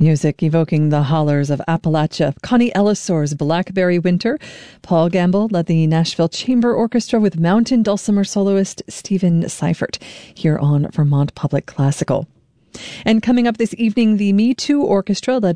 Music evoking the hollers of Appalachia. Connie Ellisor's Blackberry Winter. Paul Gamble led the Nashville Chamber Orchestra with mountain dulcimer soloist Stephen Seifert here on Vermont Public Classical. And coming up this evening, the Me Too Orchestra, led